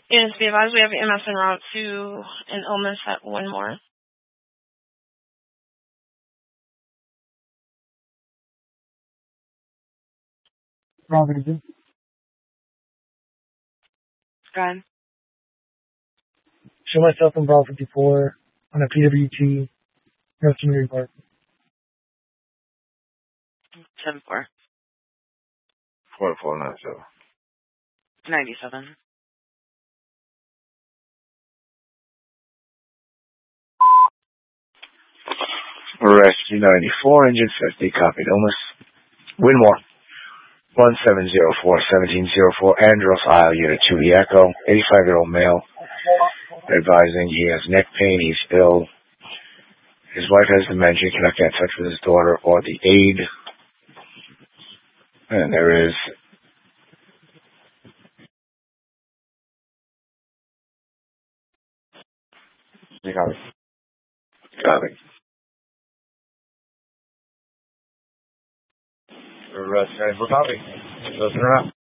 Units be advised, we have EMS en route to an illness at Winmore. Bravo to do. Go ahead. Show myself in Bravo 54 on a PWT, North Community Park. 10-4. 4497. 97. Rescue 94, engine 50, copied. Illness. Winmore. 1704-1704, Andros Isle, Unit 2, the Echo. 85-year-old male. Advising he has neck pain, he's ill. His wife has dementia, cannot get in touch with his daughter or the aide. And there is Copy. Copy. Copy. Those are up.